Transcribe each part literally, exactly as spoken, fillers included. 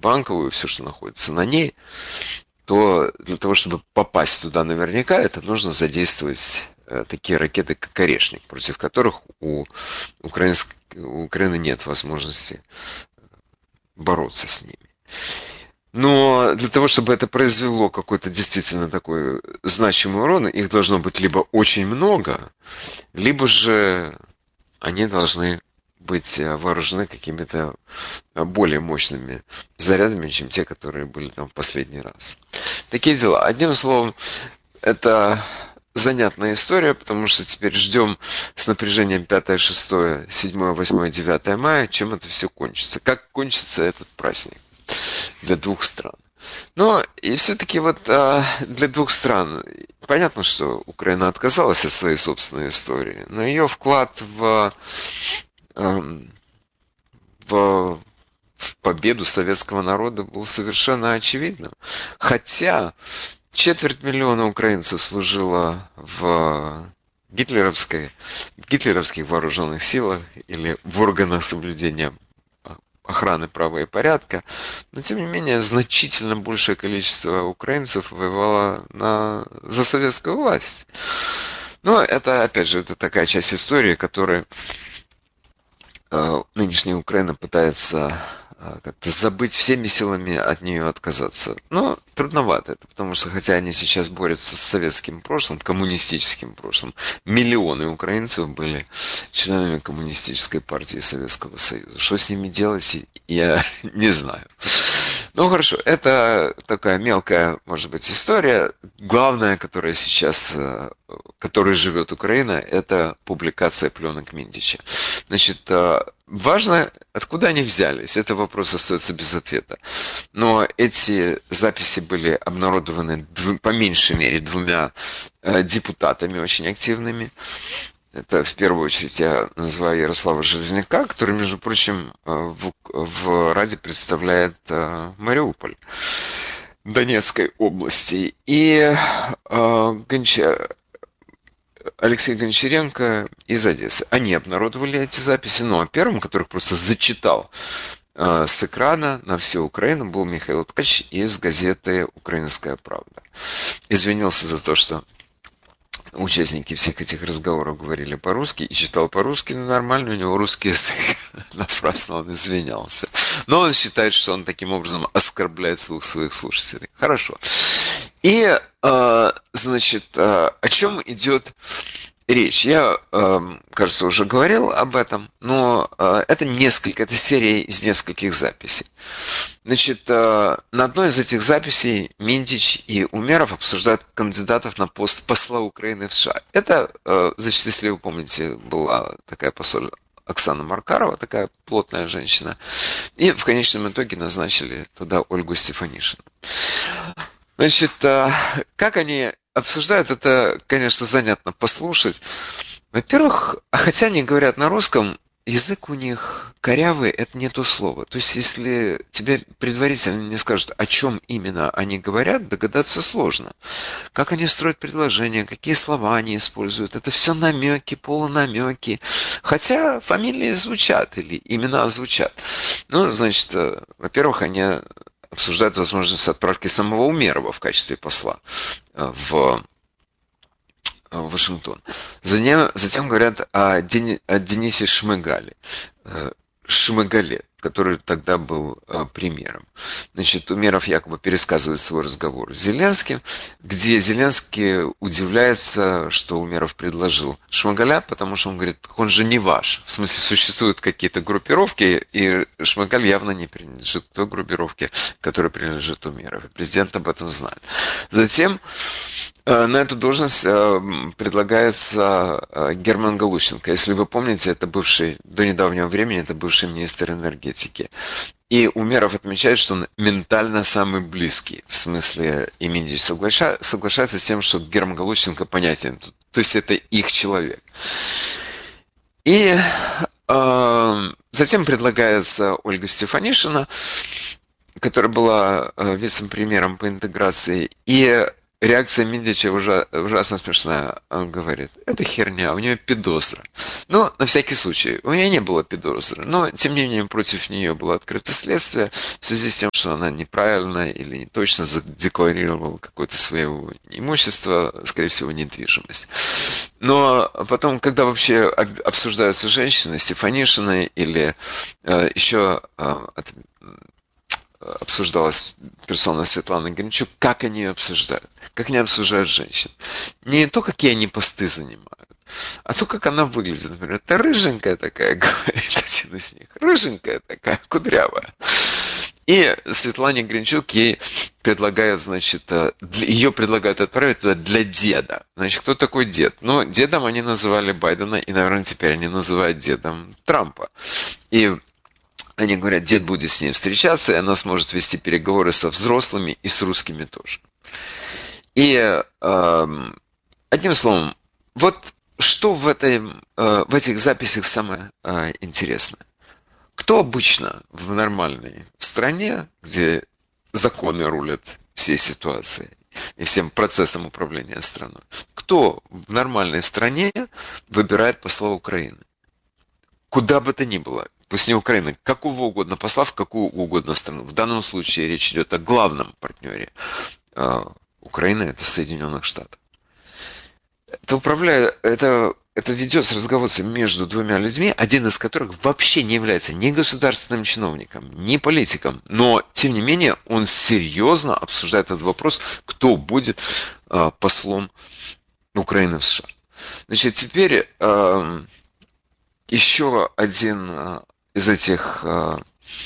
Банковую, все, что находится на ней, то для того, чтобы попасть туда наверняка, это нужно задействовать такие ракеты, как «Орешник», против которых у, украинск... у Украины нет возможности бороться с ними. Но для того, чтобы это произвело какой-то действительно такой значимый урон, их должно быть либо очень много, либо же они должны быть вооружены какими-то более мощными зарядами, чем те, которые были там в последний раз. Такие дела. Одним словом, это занятная история, потому что теперь ждем с напряжением пятое, шестое, седьмое, восьмое, девятое мая, чем это все кончится. Как кончится этот праздник для двух стран. Но и все-таки вот для двух стран понятно, что Украина отказалась от своей собственной истории, но ее вклад в, в, в победу советского народа был совершенно очевидным. Хотя четверть миллиона украинцев служило в гитлеровской, гитлеровских вооруженных силах или в органах соблюдения охраны права и порядка, но тем не менее значительно большее количество украинцев воевало на, за советскую власть. Но это, опять же, это такая часть истории, которой э, нынешняя Украина пытается э, как-то забыть, всеми силами от нее отказаться. Но трудновато это, потому что хотя они сейчас борются с советским прошлым, коммунистическим прошлым, миллионы украинцев были членами коммунистической партии Советского Союза. Что с ними делать, я не знаю. Ну хорошо, это такая мелкая, может быть, история. Главное, которая сейчас, которой живет Украина, это публикация пленок Минтича. Значит, важно, откуда они взялись. Это вопрос остается без ответа. Но эти записи были обнародованы по меньшей мере двумя депутатами очень активными. Это в первую очередь я называю Ярослава Железняка, который, между прочим, в, в Раде представляет Мариуполь Донецкой области. И Гончар, Алексей Гончаренко из Одессы. Они обнародовали эти записи, но первым, которых просто зачитал с экрана на всю Украину, был Михаил Ткач из газеты «Украинская правда». Извинился за то, что участники всех этих разговоров говорили по-русски и читал по-русски, но нормально, у него русский язык, напрасно он извинялся. Но он считает, что он таким образом оскорбляет слух своих слушателей. Хорошо. И, значит, о чем идет речь? Я, кажется, уже говорил об этом, но это несколько, это серия из нескольких записей. Значит, на одной из этих записей Минтич и Умеров обсуждают кандидатов на пост посла Украины в США. Это, значит, если вы помните, была такая посол Оксана Маркарова, такая плотная женщина, и в конечном итоге назначили туда Ольгу Стефанишину. Значит, как они обсуждают, это, конечно, занятно послушать. Во-первых, хотя они говорят на русском, язык у них корявый, это не то слово. То есть, если тебе предварительно не скажут, о чем именно они говорят, догадаться сложно. Как они строят предложения, какие слова они используют, это все намеки, полунамеки. Хотя фамилии звучат или имена звучат. Ну, значит, во-первых, они обсуждают возможность отправки самого Умерова в качестве посла в Вашингтон. Затем, затем говорят о, Дени, о Денисе Шмыгале, Шмыгале, который тогда был премьером. Значит, Умеров якобы пересказывает свой разговор с Зеленским, где Зеленский удивляется, что Умеров предложил Шмыгаля, потому что он говорит, он же не ваш. В смысле, существуют какие-то группировки, и Шмыгаль явно не принадлежит той группировке, которой принадлежит Умеров. И президент об этом знает. Затем на эту должность предлагается Герман Галущенко. Если вы помните, это бывший, до недавнего времени, это бывший министр энергетики. И Умеров отмечает, что он ментально самый близкий. В смысле, и Минтич соглаша, соглашается с тем, что Герман Галущенко понятен. То есть это их человек. И э, затем предлагается Ольга Стефанишина, которая была вице-премьером по интеграции. И реакция Миндича ужа, ужасно смешная. Он говорит, это херня, у нее педосра. Но на всякий случай, у нее не было педосры, но тем не менее против нее было открыто следствие в связи с тем, что она неправильно или не точно задекларировала какое-то свое имущество, скорее всего, недвижимость. Но потом, когда вообще обсуждаются женщины, Стефанишины или э, еще э, от, обсуждалась персона Светланы Гринчук, как они ее обсуждают, как они обсуждают женщин. Не то, какие они посты занимают, а то, как она выглядит. Например, это рыженькая такая, говорит один из них, рыженькая такая, кудрявая. И Светлане Гринчук ей предлагают, значит, ее предлагают отправить туда для деда. Значит, кто такой дед? Ну, дедом они называли Байдена, и, наверное, теперь они называют дедом Трампа. И они говорят, дед будет с ней встречаться, и она сможет вести переговоры со взрослыми и с русскими тоже. И, э, одним словом, вот что в, этой, э, в этих записях самое э, интересное. Кто обычно в нормальной стране, где законы рулят всей ситуацией и всем процессом управления страной, кто в нормальной стране выбирает посла Украины? Куда бы то ни было, пусть не Украина, какого угодно посла в какую угодно страну. В данном случае речь идет о главном партнере э, Украины, это Соединенных Штатов. Это управляет, это, это ведется разговор между двумя людьми, один из которых вообще не является ни государственным чиновником, ни политиком, но, тем не менее, он серьезно обсуждает этот вопрос, кто будет э, послом Украины в США. Значит, теперь э, еще один э, из этих э,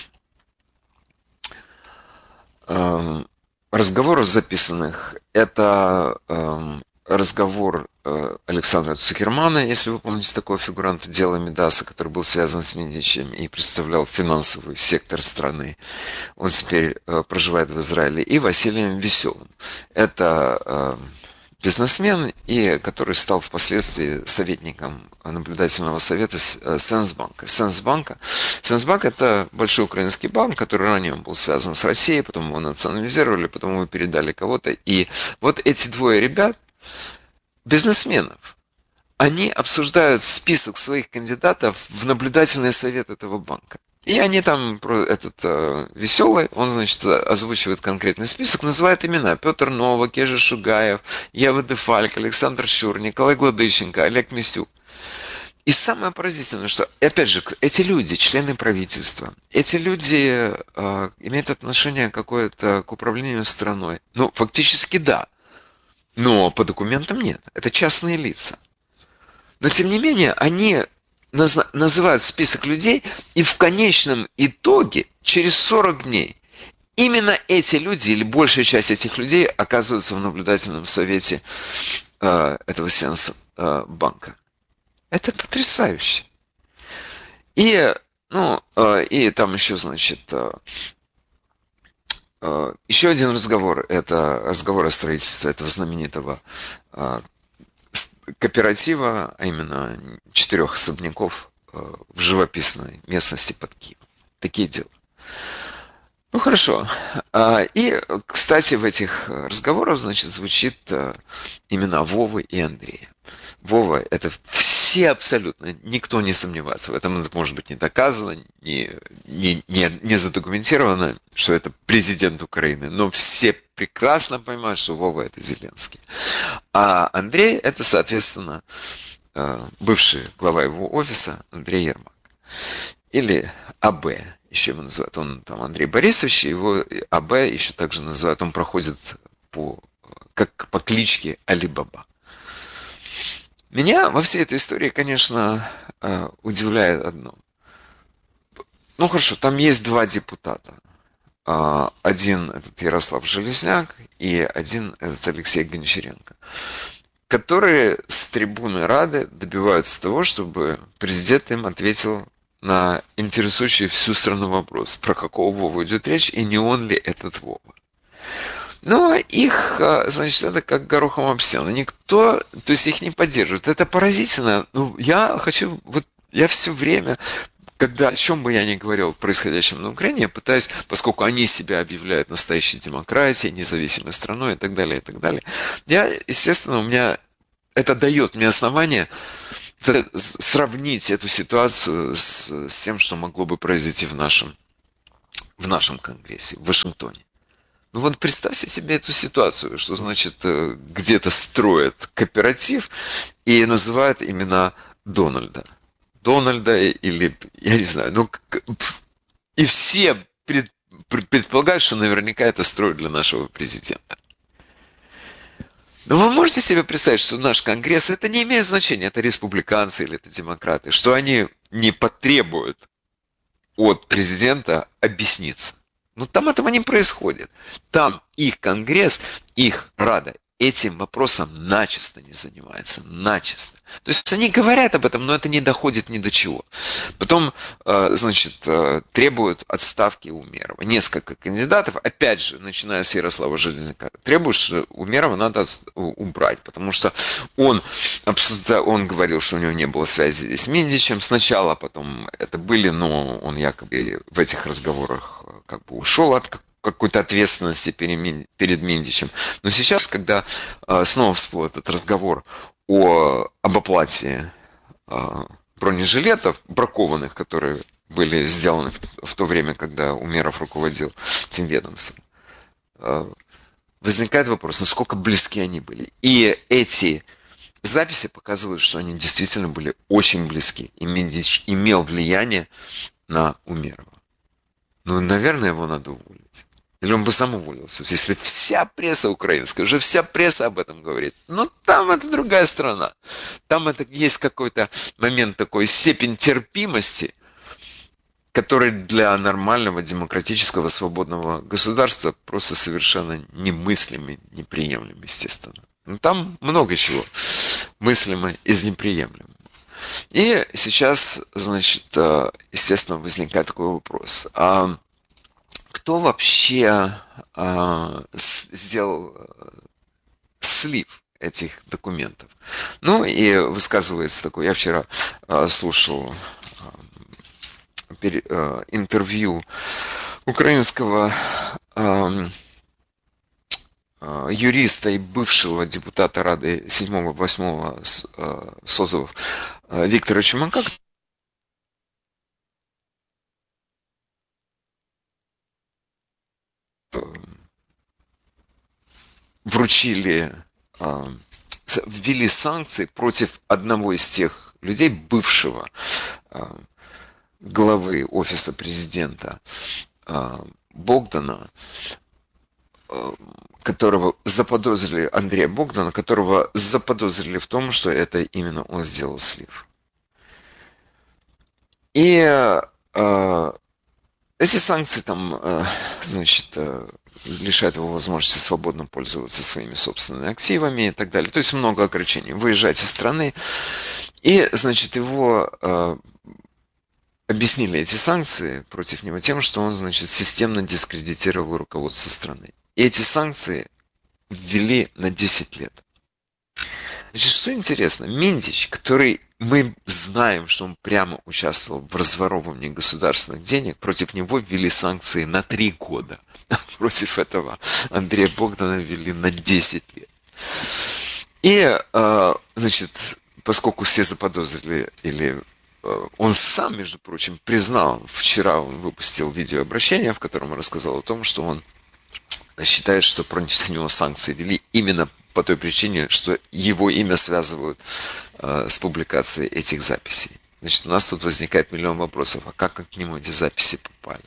э, разговоров записанных, это э, разговор э, Александра Цукермана, если вы помните такого фигуранта, дела Мидаса, который был связан с Медичем и представлял финансовый сектор страны. Он теперь э, проживает в Израиле. И Василием Веселым. Это э, бизнесмен, и который стал впоследствии советником наблюдательного совета Сенсбанка. Сенсбанка. Сенсбанк – это большой украинский банк, который ранее был связан с Россией, потом его национализировали, потом его передали кого-то. И вот эти двое ребят, бизнесменов, они обсуждают список своих кандидатов в наблюдательный совет этого банка. И они там, этот э, Веселый, он, значит, озвучивает конкретный список, называет имена. Петр Новак, Ежи Шугаев, Ева Дефальк, Александр Щур, Николай Гладыщенко, Олег Мисюк. И самое поразительное, что, опять же, эти люди, члены правительства, эти люди э, имеют отношение какое-то к управлению страной. Ну, фактически да. Но по документам нет. Это частные лица. Но, тем не менее, они наз- называют список людей, и в конечном итоге, через сорок дней, именно эти люди, или большая часть этих людей, оказываются в наблюдательном совете э, этого Сенсбанка. Это потрясающе. И, ну, э, и там еще, значит... Э, Еще один разговор, это разговор о строительстве этого знаменитого кооператива, а именно четырех особняков в живописной местности под Киевом. Такие дела. Ну хорошо. И, кстати, в этих разговорах, значит, звучит имена Вовы и Андрея. Вова, это все абсолютно, никто не сомневается в этом, это может быть не доказано, не, не, не, не задокументировано, что это президент Украины, но все прекрасно понимают, что Вова это Зеленский. А Андрей это, соответственно, бывший глава его офиса Андрей Ермак. Или АБ, еще его называют, он там Андрей Борисович, его АБ еще также называют, он проходит по, как по кличке Али-Баба. Меня во всей этой истории, конечно, удивляет одно. Ну хорошо, там есть два депутата. Один этот Ярослав Железняк и один этот Алексей Гончаренко, которые с трибуны Рады добиваются того, чтобы президент им ответил на интересующий всю страну вопрос, про какого Вову идет речь и не он ли этот Вова. Но их, значит, это как горохом об стену. Никто, то есть их не поддерживает. Это поразительно. Ну, я хочу, вот я все время, когда, о чем бы я ни говорил происходящем на Украине, я пытаюсь, поскольку они себя объявляют настоящей демократией, независимой страной и так далее, и так далее, я, естественно, у меня это дает мне основание сравнить эту ситуацию с, с тем, что могло бы произойти в нашем, в нашем Конгрессе, в Вашингтоне. Ну вот представьте себе эту ситуацию, что значит где-то строят кооператив и называют имена Дональда. Дональда или, я не знаю, ну, и все пред, предполагают, что наверняка это строят для нашего президента. Но вы можете себе представить, что наш Конгресс, это не имеет значения, это республиканцы или это демократы, что они не потребуют от президента объясниться. Но там этого не происходит. Там их Конгресс, их Рада этим вопросом начисто не занимается. Начисто. То есть они говорят об этом, но это не доходит ни до чего. Потом, значит, требуют отставки Умерова. Несколько кандидатов, опять же, начиная с Ярослава Железняка, требуют, что Умерова надо убрать, потому что он, он говорил, что у него не было связи с Миндичем. Сначала, потом это были, но он якобы в этих разговорах как бы ушел от какой-то ответственности перед Миндичем. Но сейчас, когда снова всплыл этот разговор о, об оплате бронежилетов бракованных, которые были сделаны в, в то время, когда Умеров руководил этим ведомством, возникает вопрос, насколько близки они были. И эти записи показывают, что они действительно были очень близки. И Миндич имел влияние на Умерова. Ну, наверное, его надо уволить. Или он бы сам уволился, если вся пресса украинская, уже вся пресса об этом говорит. Но там это другая страна. Там это есть какой-то момент такой, степень терпимости, который для нормального, демократического, свободного государства просто совершенно немыслимый, неприемлем, естественно. Но там много чего мыслимо из неприемлемого. И сейчас, значит, естественно, возникает такой вопрос. А кто вообще а, сделал слив этих документов? Ну и высказывается такой, я вчера а, слушал а, пер, а, интервью украинского а, а, юриста и бывшего депутата Рады седьмого-восьмого а, созывов а, Виктора Чумака, вручили, ввели санкции против одного из тех людей, бывшего главы офиса президента Богдана, которого заподозрили, Андрея Богдана, которого заподозрили в том, что это именно он сделал слив. И эти санкции там, значит, лишают его возможности свободно пользоваться своими собственными активами и так далее. То есть много ограничений. Выезжать из страны. И, значит, его э, объяснили эти санкции против него тем, что он, значит, системно дискредитировал руководство страны. И эти санкции ввели на десять лет. Значит, что интересно, Миндич, который мы знаем, что он прямо участвовал в разворовывании государственных денег, против него ввели санкции на три года. Против этого Андрея Богдана ввели на десять лет. И, значит, поскольку все заподозрили, или он сам, между прочим, признал, вчера он выпустил видеообращение, в котором он рассказал о том, что он считает, что против него санкции ввели именно по той причине, что его имя связывают э, с публикацией этих записей. Значит, у нас тут возникает миллион вопросов, а как к нему эти записи попали?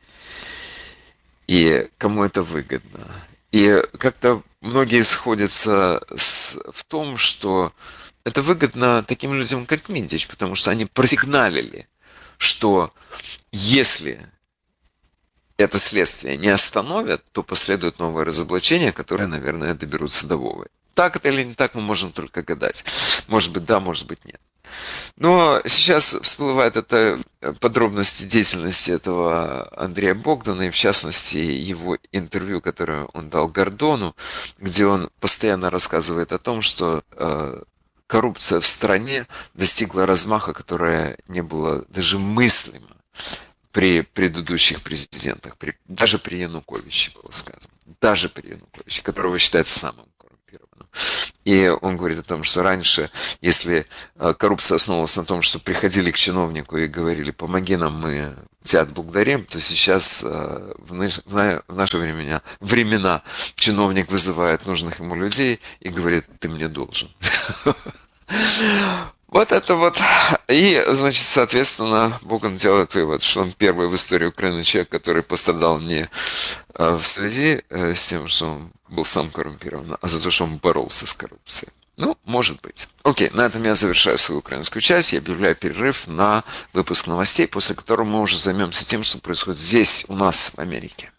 И кому это выгодно? И как-то многие сходятся с, в том, что это выгодно таким людям, как Миндич, потому что они просигналили, что если это следствие не остановят, то последует новое разоблачение, которое, наверное, доберутся до Вовы. Так это или не так, мы можем только гадать. Может быть, да, может быть, нет. Но сейчас всплывают это подробности деятельности этого Андрея Богдана, и в частности его интервью, которое он дал Гордону, где он постоянно рассказывает о том, что э, коррупция в стране достигла размаха, которое не было даже мыслимо при предыдущих президентах, при, даже при Януковиче было сказано, даже при Януковиче, которого считается самым коррумпированным. И он говорит о том, что раньше, если коррупция основывалась на том, что приходили к чиновнику и говорили: помоги нам, мы тебя отблагодарим, то сейчас в наши времена, времена чиновник вызывает нужных ему людей и говорит: ты мне должен. Вот это вот. И, значит, соответственно, Богдан делает вывод, что он первый в истории Украины человек, который пострадал не в связи с тем, что он был сам коррумпирован, а за то, что он боролся с коррупцией. Ну, может быть. Окей, на этом я завершаю свою украинскую часть. Я объявляю перерыв на выпуск новостей, после которого мы уже займемся тем, что происходит здесь, у нас, в Америке.